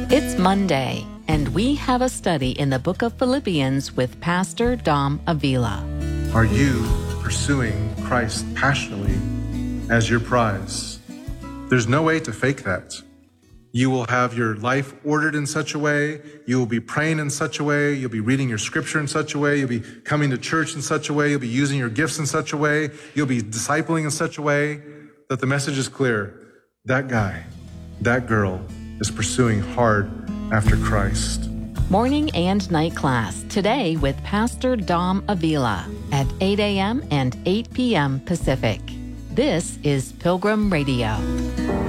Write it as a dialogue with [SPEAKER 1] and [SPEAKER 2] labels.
[SPEAKER 1] It's Monday, and we have a study in the book of Philippians with Pastor Dom Avila.
[SPEAKER 2] Are you pursuing Christ passionately as your prize? There's no way to fake that. You will have your life ordered in such a way, you will be praying in such a way, you'll be reading your scripture in such a way, you'll be coming to church in such a way, you'll be using your gifts in such a way, you'll be discipling in such a way that the message is clear. That guy, that girl is pursuing hard after Christ.
[SPEAKER 1] Morning and night class today with Pastor Dom Avila at 8 a.m. and 8 p.m. Pacific. This is Pilgrim Radio.